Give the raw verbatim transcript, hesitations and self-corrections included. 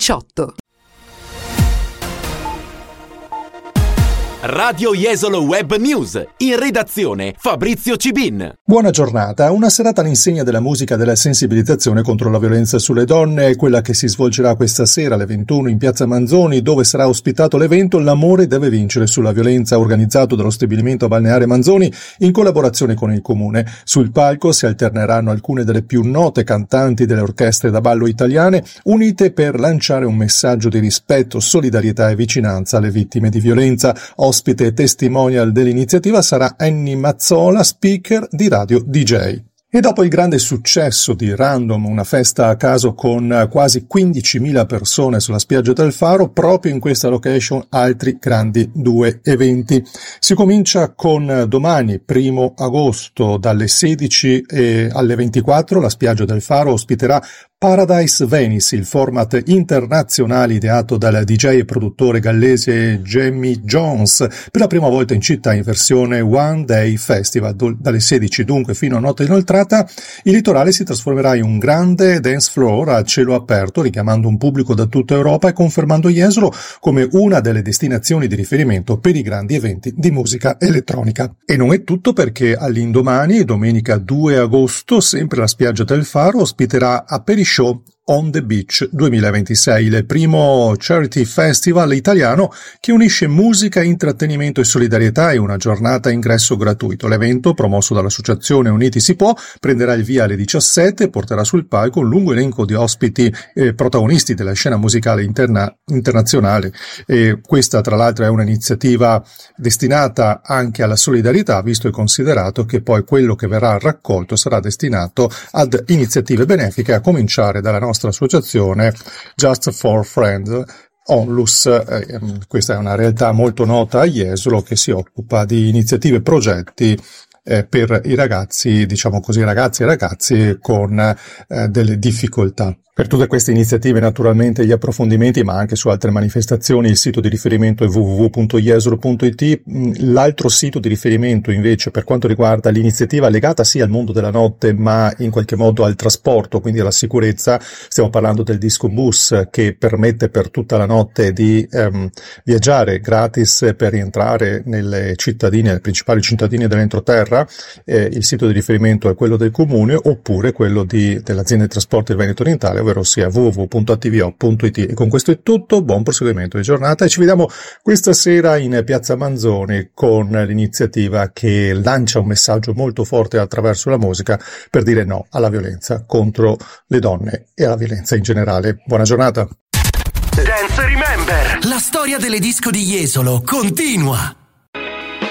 diciotto. Radio Jesolo Web News, in redazione Fabrizio Cibin. Buona giornata. Una serata all'insegna della musica e della sensibilizzazione contro la violenza sulle donne è quella che si svolgerà questa sera alle ventuno in Piazza Manzoni, dove sarà ospitato l'evento L'amore deve vincere sulla violenza, organizzato dallo stabilimento balneare Manzoni in collaborazione con il comune. Sul palco si alterneranno alcune delle più note cantanti delle orchestre da ballo italiane, unite per lanciare un messaggio di rispetto, solidarietà e vicinanza alle vittime di violenza. Ospite e testimonial dell'iniziativa sarà Annie Mazzola, speaker di Radio D J. E dopo il grande successo di Random, una festa a caso con quasi quindicimila persone sulla spiaggia del Faro, proprio in questa location altri grandi due eventi. Si comincia con domani, primo agosto, dalle sedici alle ventiquattro, la spiaggia del Faro ospiterà Paradise Venice, il format internazionale ideato dal D J e produttore gallese Jamie Jones, per la prima volta in città in versione One Day Festival. Dalle sedici dunque fino a notte inoltrata, il litorale si trasformerà in un grande dance floor a cielo aperto, richiamando un pubblico da tutta Europa e confermando Jesolo come una delle destinazioni di riferimento per i grandi eventi di musica elettronica. E non è tutto, perché all'indomani, domenica due agosto, sempre la spiaggia del Faro ospiterà Aperi Show On the Beach duemilaventisei, il primo charity festival italiano che unisce musica, intrattenimento e solidarietà e una giornata a ingresso gratuito. L'evento, promosso dall'associazione Uniti si può, prenderà il via alle diciassette e porterà sul palco un lungo elenco di ospiti eh, protagonisti della scena musicale interna- internazionale. E questa, tra l'altro, è un'iniziativa destinata anche alla solidarietà, visto e considerato che poi quello che verrà raccolto sarà destinato ad iniziative benefiche, a cominciare dalla nostra associazione Just for Friends, Onlus. Eh, questa è una realtà molto nota a Jesolo che si occupa di iniziative e progetti eh, per i ragazzi, diciamo così, ragazzi e ragazzi con eh, delle difficoltà. Per tutte queste iniziative, naturalmente, gli approfondimenti, ma anche su altre manifestazioni, il sito di riferimento è w w w punto jesolo punto i t. L'altro sito di riferimento, invece, per quanto riguarda l'iniziativa legata sia al mondo della notte, ma in qualche modo al trasporto, quindi alla sicurezza, stiamo parlando del Disco Bus, che permette per tutta la notte di ehm, viaggiare gratis per rientrare nelle cittadine, le principali cittadine dell'entroterra. Eh, il sito di riferimento è quello del comune, oppure quello di, dell'azienda di trasporti del Veneto Orientale, ovvero sia w w w punto a t v o punto i t. E con questo è tutto, buon proseguimento di giornata e ci vediamo questa sera in Piazza Manzoni con l'iniziativa che lancia un messaggio molto forte attraverso la musica per dire no alla violenza contro le donne e alla violenza in generale. Buona giornata. Dance Remember, la storia delle disco di Jesolo continua.